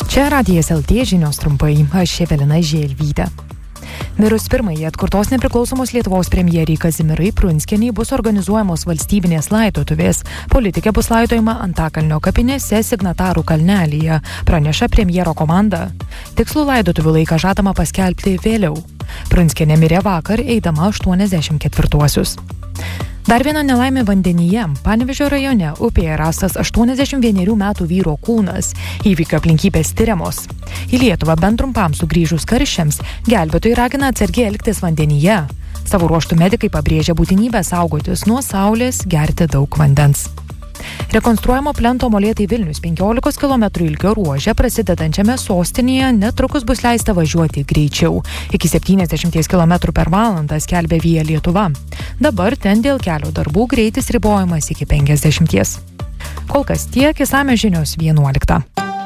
Čia Radijas LT žinios trumpai, aš Evelina Želvytė. Mirus pirmąjį atkurtos nepriklausomos Lietuvos premjeriai Kazimierai Prunskienei bus organizuojamos valstybinės laidotuvės. Politikė bus laidojama Antakalnio kapinėse Signatarų kalnelyje, praneša premjero komanda. Tikslų laidotuvių laiką žadama paskelbti vėliau. Prunskienė mirė vakar, eidama 84-uosius. Dar viena nelaimė vandenyje. Panevėžio rajone upėje rastas 81 metų vyro kūnas. Įvykio aplinkybės tiriamos. Į Lietuvą bent trumpam sugrįžus karščiams, gelbėtojai ragina atsargiai elgtis vandenyje. Savo ruožtu medikai pabrėžia būtinybę saugotis nuo saulės, gerti daug vandens. Rekonstruojamo plento Molėtai Vilnius 15 km ilgio ruože prasidedančiame sostinėje netrukus bus leista važiuoti greičiau. Iki 70 km per valandą skelbia Via Lietuva. Dabar ten dėl kelio darbų greitis ribojamas iki 50. Kol kas tiek, išsamios žinios 11.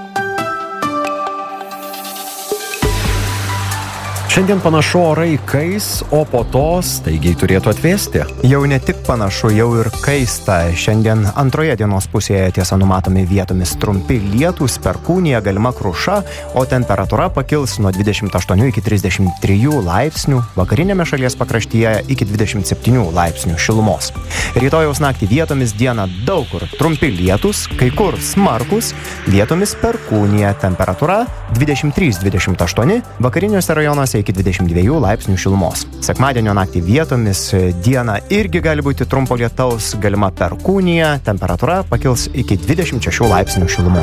Šiandien panašu orai kais, o po to staigiai turėtų atvėsti. Jau ne tik panašu, jau ir kaista. Šiandien antroje dienos pusėje tiesa numatomi vietomis trumpi lietūs, perkūnija, galima kruša, o temperatūra pakils nuo 28 iki 33 laipsnių, vakarinėme šalies pakraštyje iki 27 laipsnių šilumos. Rytojaus naktį vietomis dieną daug kur trumpi lietūs, kai kur smarkus, vietomis perkūnija, temperatūra 23-28, vakariniuose rajonuose iki 22 laipsnių šilumos. Sekmadienio naktį vietomis dieną irgi gali būti trumpo lietaus, galima perkūnija, temperatūra pakils iki 26 laipsnių šilumos.